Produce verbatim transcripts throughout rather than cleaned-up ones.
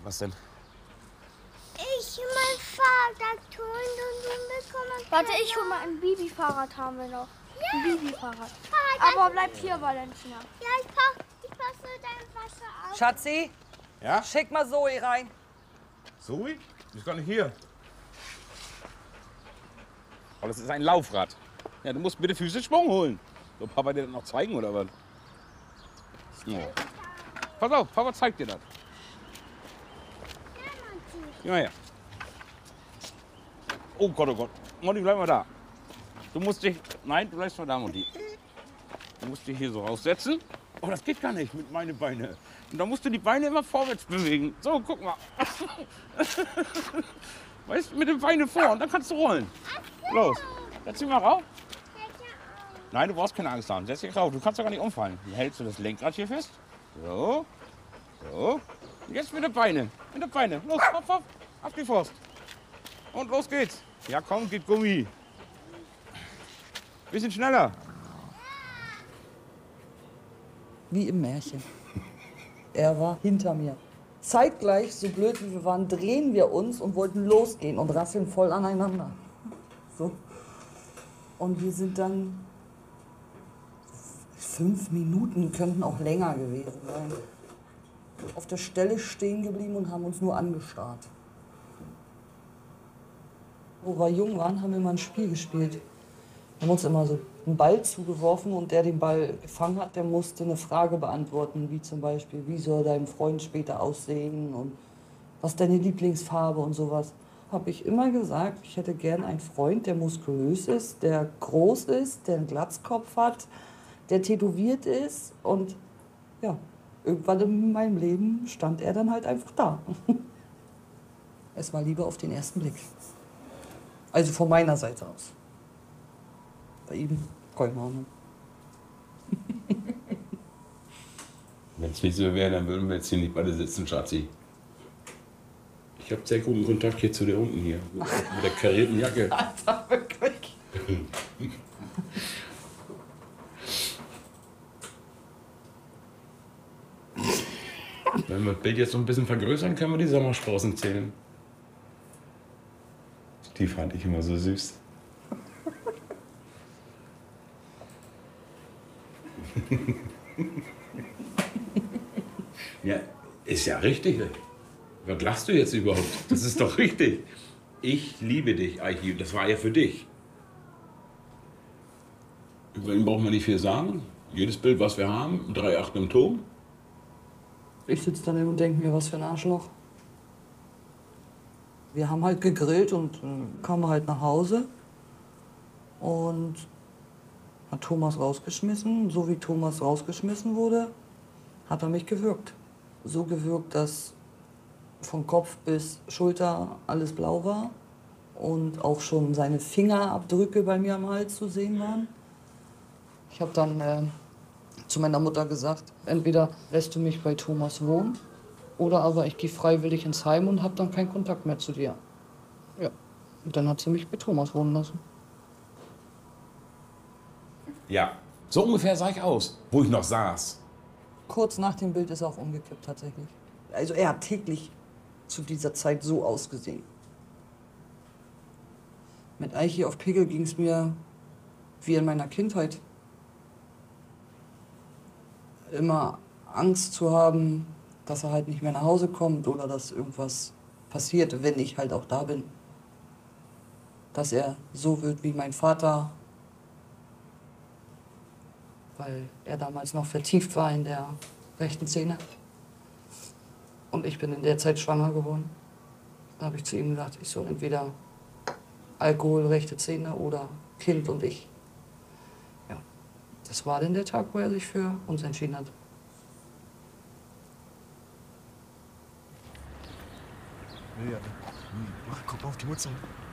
Was denn? Ich mein Fahrrad holen und du bekommst. Warte, ich hol mal ein Bibi-Fahrrad haben wir noch. Ja. Ein Bibi-Fahrrad. Fahrrad. Aber bleib hier, Valentina. Ja, ich pack, ich passe dein Wasser auf. Schatzi, Ja? schick mal Zoe rein. Zoe? Die ist gar nicht hier. Aber das ist ein Laufrad. Ja, du musst bitte physisch Schwung holen. Soll Papa dir das noch zeigen, oder was? Ja. Pass auf, Papa zeigt dir das. Ja, ja. Oh Gott, oh Gott. Mutti, bleib mal da. Du musst dich... Nein, du bleibst mal da, Mutti. Du musst dich hier so raussetzen. Oh, das geht gar nicht mit meinen Beinen. Und da musst du die Beine immer vorwärts bewegen. So, guck mal. Weißt du, mit den Beinen vor und dann kannst du rollen. Los, setz dich mal rauf. Nein, du brauchst keine Angst haben. Setz dich rauf. Du kannst doch gar nicht umfallen. Dann hältst du das Lenkrad hier fest. So. So. Und jetzt mit den Beinen. Mit den Beinen. Los, hopp, hopp. Auf die Faust. Und los geht's. Ja, komm, geht Gummi. Bisschen schneller. Wie im Märchen. Er war hinter mir. Zeitgleich, so blöd wie wir waren, drehen wir uns und wollten losgehen und rasseln voll aneinander. So. Und wir sind dann fünf Minuten, könnten auch länger gewesen sein, auf der Stelle stehen geblieben und haben uns nur angestarrt. Wo wir jung waren, haben wir mal ein Spiel gespielt. Wir haben uns immer so einen Ball zugeworfen und der den Ball gefangen hat, der musste eine Frage beantworten, wie zum Beispiel, wie soll dein Freund später aussehen und was ist deine Lieblingsfarbe und sowas. Habe ich immer gesagt, ich hätte gern einen Freund, der muskulös ist, der groß ist, der einen Glatzkopf hat, der tätowiert ist und ja, irgendwann in meinem Leben stand er dann halt einfach da. Es war Liebe auf den ersten Blick. Also von meiner Seite aus. Bei ihm, keine Ahnung. Wenn es nicht so wäre, dann würden wir jetzt hier nicht beide sitzen, Schatzi. Ich habe sehr guten Kontakt hier zu der unten hier, mit, mit der karierten Jacke. Alter, wirklich. Wenn wir das Bild jetzt so ein bisschen vergrößern, können wir die Sommersprossen zählen. Die fand ich immer so süß. Ja, ist ja richtig. Was lachst du jetzt überhaupt? Das ist doch richtig. Ich liebe dich, Eichi. Das war ja für dich. Über ihn braucht man nicht viel sagen. Jedes Bild, was wir haben, drei Acht im Ton. Ich sitze daneben und denke mir, was für ein Arschloch. Wir haben halt gegrillt und äh, kamen halt nach Hause und hat Thomas rausgeschmissen. So wie Thomas rausgeschmissen wurde, hat er mich gewürgt. So gewürgt, dass von Kopf bis Schulter alles blau war und auch schon seine Fingerabdrücke bei mir am Hals zu sehen waren. Ich habe dann äh, zu meiner Mutter gesagt, entweder lässt du mich bei Thomas wohnen oder aber ich gehe freiwillig ins Heim und habe dann keinen Kontakt mehr zu dir. Ja, und dann hat sie mich bei Thomas wohnen lassen. Ja, so ungefähr sah ich aus, wo ich noch saß. Kurz nach dem Bild ist er auch umgekippt tatsächlich. Also er hat täglich zu dieser Zeit so ausgesehen. Mit Eichi auf Pegel ging es mir wie in meiner Kindheit. Immer Angst zu haben, dass er halt nicht mehr nach Hause kommt oder dass irgendwas passiert, wenn ich halt auch da bin. Dass er so wird wie mein Vater, weil er damals noch vertieft war in der rechten Zähne. Und ich bin in der Zeit schwanger geworden. Da habe ich zu ihm gesagt, ich soll entweder Alkohol, rechte Zähne oder Kind und ich. Ja, das war dann der Tag, wo er sich für uns entschieden hat. Ja, mach Kopf auf die Mutter.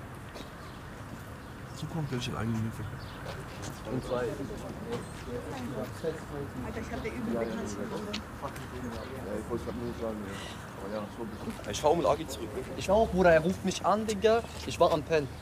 So kommt gleich in eigene Hilfe. Und zwei. Alter, ich hab der übel bekannt. Ich wollte es nur sagen, aber ja, so ein bisschen. Ich fahr mit Agi zurück. Ich auch, Bruder, er ruft mich an, Digga. Ich war am Pen.